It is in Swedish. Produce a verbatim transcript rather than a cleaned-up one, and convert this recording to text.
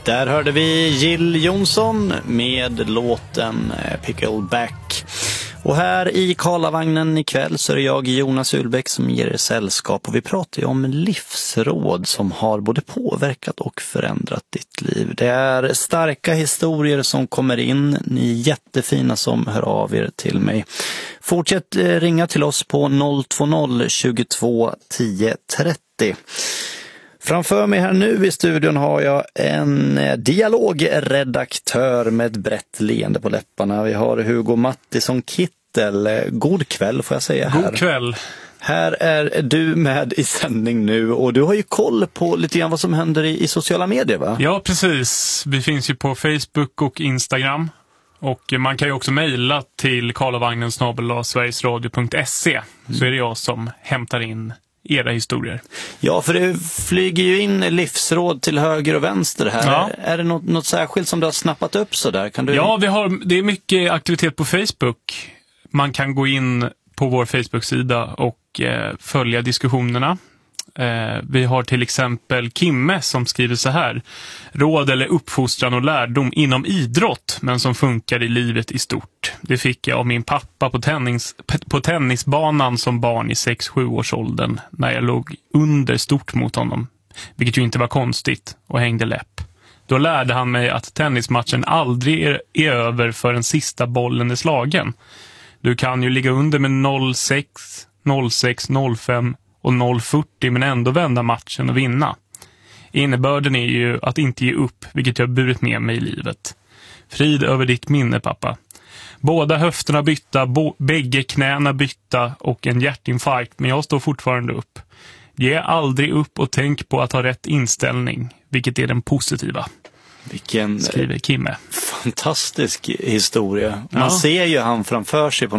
Där hörde vi Jill Johnson med låten Pickleback. Och här i Karlavagnen ikväll så är det jag, Jonas Ulbäck, som ger er sällskap. Och vi pratar ju om livsråd som har både påverkat och förändrat ditt liv. Det är starka historier som kommer in. Ni är jättefina som hör av er till mig. Fortsätt ringa till oss på noll två noll tjugotvå tio trettio. Framför mig här nu i studion har jag en dialogredaktör med ett brett leende på läpparna. Vi har Hugo Mattisson Kittel. God kväll får jag säga här. God kväll. Här är du med i sändning nu och du har ju koll på lite grann vad som händer i, i sociala medier, va? Ja, precis. Vi finns ju på Facebook och Instagram. Och man kan ju också mejla till karlavagnen snabel-a sverigesradio punkt se. Mm. Så är det jag som hämtar in era historier. Ja, för det flyger ju in livsråd till höger och vänster här. Ja. Är det något, något särskilt som du har snappat upp så där? Kan du... Ja, vi har, det är mycket aktivitet på Facebook. Man kan gå in på vår Facebook-sida och eh, följa diskussionerna. Eh, vi har till exempel Kimme som skriver så här: råd eller uppfostran och lärdom inom idrott men som funkar i livet i stort. Det fick jag av min pappa på, tennis, på tennisbanan som barn i sex sju års åldern när jag låg under stort mot honom, vilket ju inte var konstigt, och hängde läpp. Då lärde han mig att tennismatchen aldrig är, är över för den sista bollen är slagen. Du kan ju ligga under med noll sex, noll sex, noll fem och noll fyrtio men ändå vända matchen och vinna. Innebörden är ju att inte ge upp, vilket jag har burit med mig i livet. Frid över ditt minne, pappa. Båda höfterna bytta, bo- bägge knäna bytta och en hjärtinfarkt, men jag står fortfarande upp. Ge aldrig upp och tänk på att ha rätt inställning, vilket är den positiva. Vilken skriver Kimme. Fantastisk historia. Man ja. ser ju han framför sig på